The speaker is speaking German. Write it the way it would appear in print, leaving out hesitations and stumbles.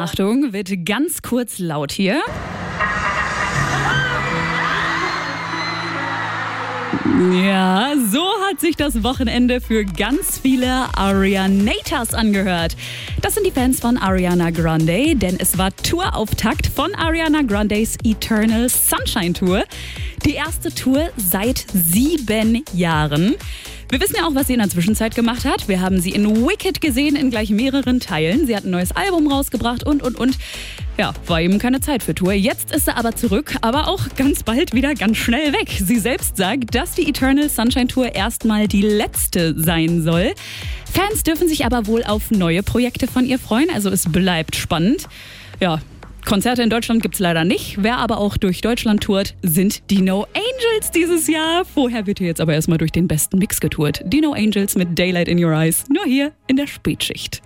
Achtung, wird ganz kurz laut hier. Ja, so hat sich das Wochenende für ganz viele Arianators angehört. Das sind die Fans von Ariana Grande, denn es war Tourauftakt von Ariana Grandes Eternal Sunshine Tour. Die erste Tour seit 7 Jahren. Wir wissen ja auch, was sie in der Zwischenzeit gemacht hat. Wir haben sie in Wicked gesehen, in gleich mehreren Teilen. Sie hat ein neues Album rausgebracht und. Ja, war eben keine Zeit für Tour. Jetzt ist sie aber zurück, aber auch ganz bald wieder ganz schnell weg. Sie selbst sagt, dass die Eternal Sunshine Tour erstmal die letzte sein soll. Fans dürfen sich aber wohl auf neue Projekte von ihr freuen, also es bleibt spannend. Ja, Konzerte in Deutschland gibt's leider nicht. Wer aber auch durch Deutschland tourt, sind die No Angels dieses Jahr. Vorher wird hier jetzt aber erstmal durch den besten Mix getourt. Die No Angels mit Daylight in Your Eyes, nur hier in der Spätschicht.